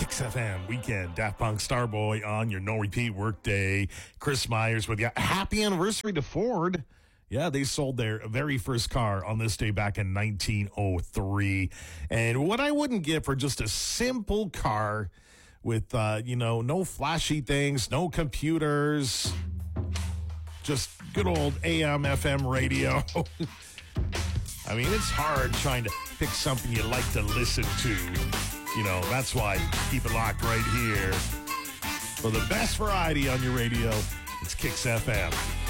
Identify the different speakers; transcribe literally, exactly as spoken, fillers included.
Speaker 1: Kicks F M weekend. Daft Punk Starboy on your no repeat workday. Chris Myers with you. Happy anniversary to Ford. Yeah, they sold their very first car on this day back in nineteen oh three. And what I wouldn't get for just a simple car with, uh, you know, no flashy things, no computers, just good old A M, F M radio. I mean, it's hard trying to pick something you like to listen to. You know, that's why keep it locked right here. For the best variety on your radio, it's Kicks F M.